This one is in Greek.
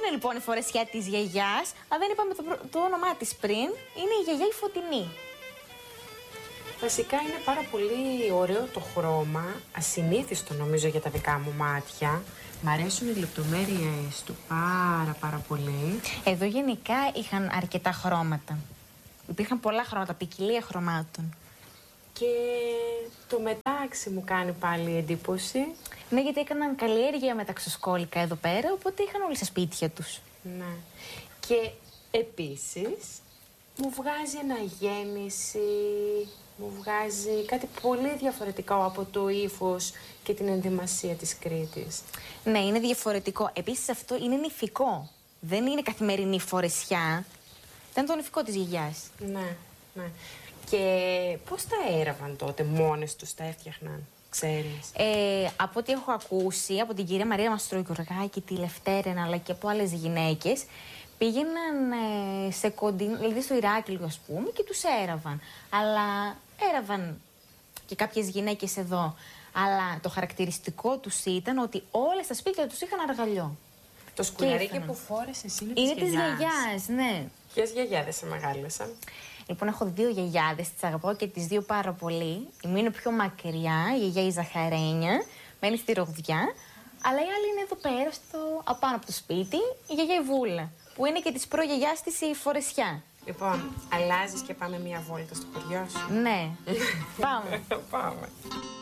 Είναι λοιπόν η φορεσιά της γιαγιάς. Αν δεν είπαμε το όνομά της πριν, είναι η γιαγιά η Φωτεινή. Βασικά είναι πάρα πολύ ωραίο το χρώμα, ασυνήθιστο νομίζω για τα δικά μου μάτια. Μ' αρέσουν οι λεπτομέρειες του πάρα πολύ. Εδώ γενικά είχαν αρκετά χρώματα. Υπήρχαν πολλά χρώματα, ποικιλία χρωμάτων. Και το μετάξι μου κάνει πάλι εντύπωση. Ναι, γιατί έκαναν καλλιέργεια μεταξοσκόλικα εδώ πέρα, οπότε είχαν όλοι στα σπίτια τους. Ναι. Και επίσης μου βγάζει αναγέννηση, μου βγάζει κάτι πολύ διαφορετικό από το ύφος και την ενδυμασία της Κρήτης. Ναι, είναι διαφορετικό. Επίσης αυτό είναι νηφικό. Δεν είναι καθημερινή φορεσιά. Ήταν το νηφικό της γιαγιάς. Ναι, ναι. Και πώς τα έραβαν τότε, μόνες τους τα έφτιαχναν, ξέρεις? Από ό,τι έχω ακούσει από την κυρία Μαρία Μαστρογιοργάκη, τη Λευτέραινα, αλλά και από άλλες γυναίκες, πήγαιναν σε κοντινό, δηλαδή στο Ηράκλειο ας πούμε, και τους έραβαν. Αλλά έραβαν και κάποιες γυναίκες εδώ. Αλλά το χαρακτηριστικό τους ήταν ότι όλα στα σπίτια τους είχαν αργαλιό. Το σκουλαρίκι που φόρεσες είναι της γιαγιάς, ναι. Ποιες γιαγιάδες σε μεγάλωσαν? Λοιπόν, έχω δύο γιαγιάδες, τις αγαπάω και τις δύο πάρα πολύ. Η μία είναι πιο μακριά, η γιαγιά η Ζαχαρένια, μένει στη Ρογδιά. Αλλά η άλλη είναι εδώ πέρα, απάνω από το σπίτι, η γιαγιά η Βούλα, που είναι και της προγιαγιάς της η Φορεσιά. Λοιπόν, αλλάζεις και πάμε μία βόλτα στο χωριό σου. Ναι, πάμε. Πάμε.